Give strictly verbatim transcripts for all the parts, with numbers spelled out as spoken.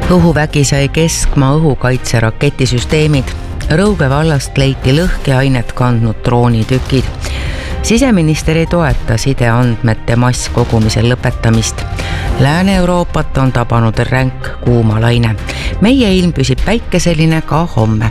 Õhuvägi sai keskmaa õhukaitse raketisüsteemid. Rõuge vallast leiti lõhkeainet kandnud droonitükid. Siseminister ei toeta sideandmete masskogumisel lõpetamist. Lääne-Euroopat on tabanud ränk kuumalaine. Meie ilm püsib päikeseline ka homme.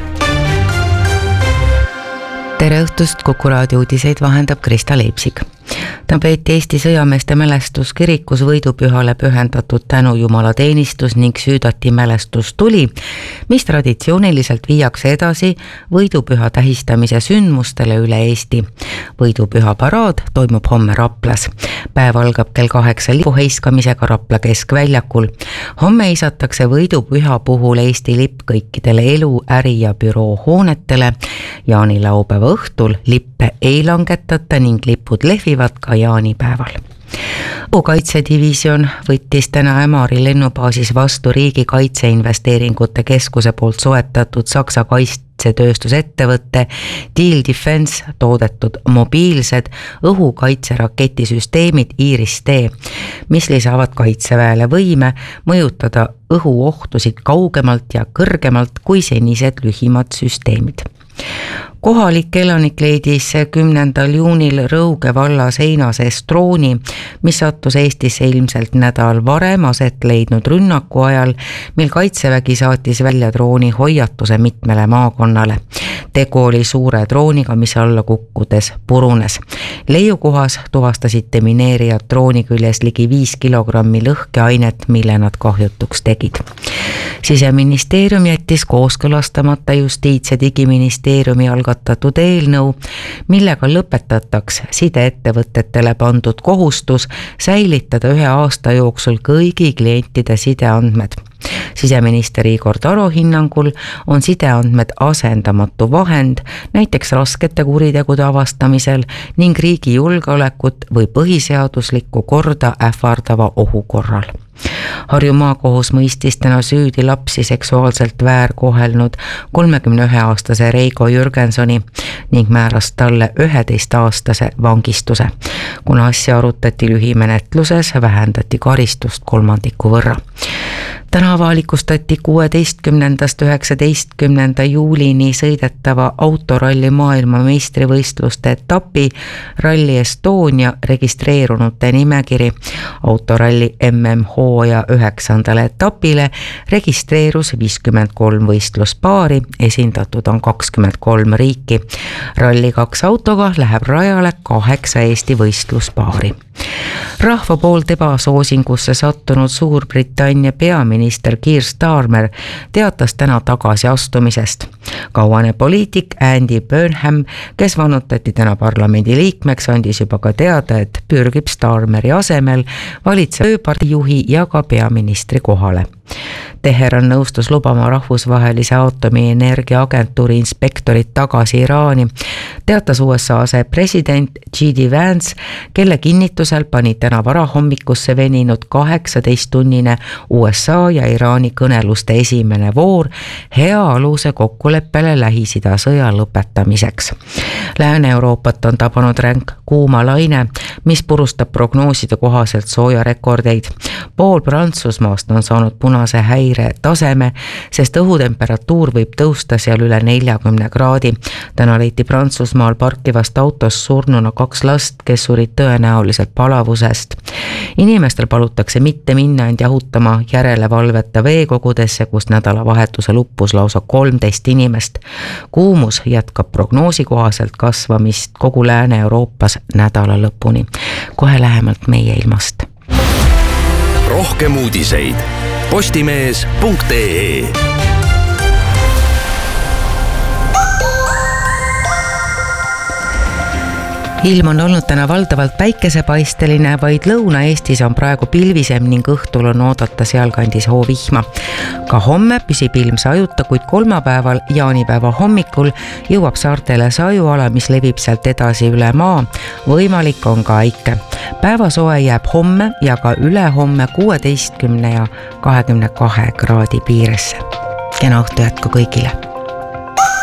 Tere õhtust, Kuku raadio uudiseid vahendab Krista Leipsik. Ta peeti Eesti sõjameeste mälestuskirikus võidupühale pühendatud tänujumala teenistus ning süüdati mälestustuli, mis traditsiooniliselt viiakse edasi võidupüha tähistamise sündmustele üle Eesti. Võidupüha paraad toimub homme Raplas. Päev algab kell kaheksa lipu heiskamisega Rapla keskväljakul. Homme isatakse võidupüha puhul Eesti lipp kõikidele elu, äri ja büroo hoonetele. Jaanilaupäeva õhtul lippe ei langetata ning lipud lehvivad ka jaanipäeval. Õhukaitsedivision võttis täna Ämari lennubaasis vastu riigi kaitseinvesteeringute keskuse poolt soetatud Saksa kaitsetööstusettevõtte Diehl Defense toodetud mobiilsed õhukaitseraketisüsteemid Iris-T, mis lisavad kaitseväele võime mõjutada õhuohtusid kaugemalt ja kõrgemalt kui senised lühimad süsteemid. Kohalik elanik leidis kümnendal juunil Rõuge valla seina sees drooni, mis sattus Eestisse ilmselt nädal varem aset leidnud rünnaku ajal, mil kaitsevägi saatis välja drooni hoiatuse mitmele maakonnale. Tegu oli suure drooniga, mis alla kukkudes purunes. Leiukohas tuvastasid demineerijad drooni küljes ligi viis kilogrammi lõhkeainet, mille nad kahjutuks tegid. Siseministeerium jättis kooskõlastamata Justiits- ja Digiministeeriumi algatatud eelnõu, millega lõpetataks sideettevõtetele pandud kohustus säilitada ühe aasta jooksul kõigi klientide sideandmed. Siseminister Igor Taro hinnangul on sideandmed asendamatu vahend, näiteks raskete kuritegude avastamisel ning riigi julgeolekut või põhiseaduslikku korda ähvardava ohu korral. Harju maakohus mõistis täna süüdi lapsi seksuaalselt väärkohelnud kolmekümne ühe aastase Reigo Jürgensoni ning määras talle üheteist aastase vangistuse. Kuna asja arutati lühimenetluses, vähendati karistust kolmandiku võrra. Täna avalikustati kuueteistkümnendast üheksateistkümnenda juulini sõidetava autoralli maailma meistrivõistluste etapi Rally Estonia registreerunute nimekiri. Autoralli M M hooaja üheksandale etapile registreerus viiskümmend kolm võistluspaari, esindatud on kakskümmend kolm riiki. Ralli kaks autoga läheb rajale kaheksa Eesti võistluspaari. Rahva poolt ebasoosingusse sattunud Suurbritannia peaminister Keir Starmer teatas täna tagasi astumisest. Kauane poliitik Andy Burnham, kes vannutati täna parlamendi liikmeks, andis juba ka teada, et pürgib Starmeri asemel valitseva tööpartei juhi ja ka peaministri kohale. Teheran nõustus lubama rahvusvahelise aatomienergia agentuuri inspektorit tagasi Iraani, teatas U S A asepresident J D Vance, kelle kinnitusel pani täna varahommikusse veninud kaheksateisttunnine U S A ja Iraani kõneluste esimene voor hea aluse kokkuleppele Lähis-Ida sõja lõpetamiseks. Lääne-Euroopat on tabanud ränk kuumalaine, mis purustab prognooside kohaselt sooja rekordeid. Pool Prantsusmaast on saanud punase häire taseme, sest õhutemperatuur võib tõusta seal üle neljakümne kraadi. Täna leiti Prantsusmaal parkivast autos surnuna kaks last, kes surid tõenäoliselt palavusest. Inimestel palutakse mitte minna end jahutama järelevalveta veekogudesse, kus nädalavahetuse luppus lausa kolmteist inimest. Kuumus jätkab prognoosi kohaselt kasvamist kogu Lääne-Euroopas nädala lõpuni. Kohe lähemalt meie ilmast. Rohkem uudiseid postimees punkt ee. Ilm on olnud täna valdavalt päikesepaisteline, vaid Lõuna-Eestis on praegu pilvisem ning õhtul on oodata sealkandis hoovihma. Ka homme püsib ilm sajuta, kuid kolmapäeval jaanipäeva hommikul jõuab saartele sajuala, mis levib sealt edasi üle maa. Võimalik on ka äike. Päevasoe jääb homme ja ka ülehomme kuueteistkümne ja kahekümne kahe kraadi piiresse. Kena õhtu jätku kõigile.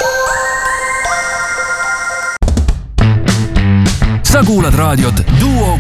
Sa kuulad raadiot Duo